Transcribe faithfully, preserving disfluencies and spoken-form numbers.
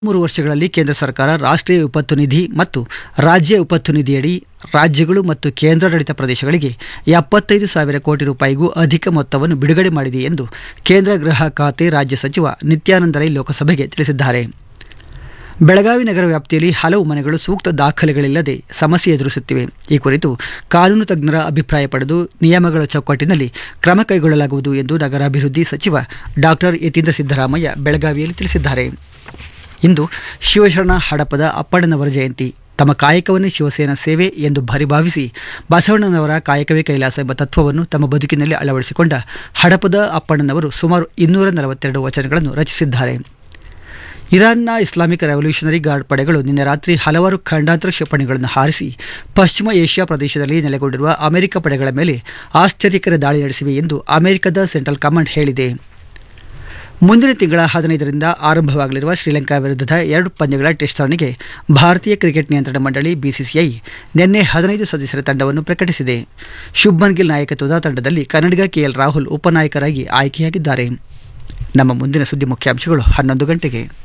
ಮೂರು ವರ್ಷಗಳಲ್ಲಿ ಕೇಂದ್ರ ಸರ್ಕಾರ ರಾಷ್ಟ್ರೀಯ ವಿಪತ್ತು ನಿಧಿ ಮತ್ತು ರಾಜ್ಯ ವಿಪತ್ತು ನಿಧಿಯಡಿ ರಾಜ್ಯಗಳು ಮತ್ತು ಕೇಂದ್ರಾಡಳಿತ ಪ್ರದೇಶಗಳಿಗೆ ಎಪ್ಪತ್ತೈದು ಸಾವಿರ ಕೋಟಿ ರೂಪಾಯಿಗೂ ಅಧಿಕ ಮೊತ್ತವನ್ನು ಬಿಡುಗಡೆ ಮಾಡಿದೆ ಎಂದು ಕೇಂದ್ರ ಗೃಹ ಖಾತೆ ರಾಜ್ಯ ಸಚಿವ ನಿತ್ಯಾನಂದ ರೈ ಲೋಕಸಭೆಗೆ ತಿಳಿಸಿದ್ದಾರೆ. ಬೆಳಗಾವಿ ನಗರ ವ್ಯಾಪ್ತಿಯಲ್ಲಿ ಹಲವು ಮನೆಗಳು ಸೂಕ್ತ ದಾಖಲೆಗಳಿಲ್ಲದೆ ಸಮಸ್ಯೆ ಎದುರಿಸುತ್ತಿವೆ. ಈ ಕುರಿತು ಕಾನೂನು ತಜ್ಞರ ಅಭಿಪ್ರಾಯ ಪಡೆದು ನಿಯಮಗಳ ಚೌಕಟ್ಟಿನಲ್ಲಿ ಕ್ರಮ ಕೈಗೊಳ್ಳಲಾಗುವುದು ಎಂದು ನಗರಾಭಿವೃದ್ಧಿ ಸಚಿವ ಡಾಕ್ಟರ್ ಯತೀಂದ್ರ ಸಿದ್ದರಾಮಯ್ಯ ಬೆಳಗಾವಿಯಲ್ಲಿ ತಿಳಿಸಿದ್ದಾರೆ. ಇಂದು ಶಿವಶರಣ ಹಡಪದ ಅಪ್ಪಣ್ಣನವರ ಜಯಂತಿ. ತಮ್ಮ ಕಾಯಕವನ್ನೇ ಶಿವಸೇನಾ ಸೇವೆ ಎಂದು ಪರಿಭಾವಿಸಿ ಬಸವಣ್ಣನವರ ಕಾಯಕವೇ ಕೈಲಾಸ ಎಂಬ ತತ್ವವನ್ನು ತಮ್ಮ ಬದುಕಿನಲ್ಲಿ ಅಳವಡಿಸಿಕೊಂಡ ಹಡಪದ ಅಪ್ಪಣ್ಣನವರು ಸುಮಾರು ಇನ್ನೂರ ನಲವತ್ತೆರಡು ವಚನಗಳನ್ನು ರಚಿಸಿದ್ದಾರೆ. ಇರಾನ್ನ ಇಸ್ಲಾಮಿಕ್ ರೆವಲ್ಯೂಷನರಿ ಗಾರ್ಡ್ ಪಡೆಗಳು ನಿನ್ನೆ ರಾತ್ರಿ ಹಲವಾರು ಖಂಡಾಂತರ ಕ್ಷಿಪಣಿಗಳನ್ನು ಹಾರಿಸಿ ಪಶ್ಚಿಮ ಏಷ್ಯಾ ಪ್ರದೇಶದಲ್ಲಿ ನೆಲೆಗೊಂಡಿರುವ ಅಮೆರಿಕ ಪಡೆಗಳ ಮೇಲೆ ಆಶ್ಚರ್ಯಕರ ದಾಳಿ ನಡೆಸಿವೆ ಎಂದು ಅಮೆರಿಕದ ಸೆಂಟ್ರಲ್ ಕಮಾಂಡ್ ಹೇಳಿದೆ. ಮುಂದಿನ ತಿಂಗಳ ಹದಿನೈದರಿಂದ ಆರಂಭವಾಗಲಿರುವ ಶ್ರೀಲಂಕಾ ವಿರುದ್ಧದ ಎರಡು ಪಂದ್ಯಗಳ ಟೆಸ್ಟ್ ಸರಣಿಗೆ ಭಾರತೀಯ ಕ್ರಿಕೆಟ್ ನಿಯಂತ್ರಣ ಮಂಡಳಿ ಬಿಸಿಸಿಐ ನಿನ್ನೆ ಹದಿನೈದು ಸದಸ್ಯರ ತಂಡವನ್ನು ಪ್ರಕಟಿಸಿದೆ. ಶುಭ್ಮನ್ ಗಿಲ್ ನಾಯಕತ್ವದ ತಂಡದಲ್ಲಿ ಕನ್ನಡಿಗ ಕೆಎಲ್ ರಾಹುಲ್ ಉಪನಾಯಕರಾಗಿ ಆಯ್ಕೆಯಾಗಿದ್ದಾರೆ. ನಮ್ಮ ಮುಂದಿನ ಸುದ್ದಿ ಮುಖ್ಯಾಂಶಗಳು ಹನ್ನೊಂದು ಗಂಟೆಗೆ.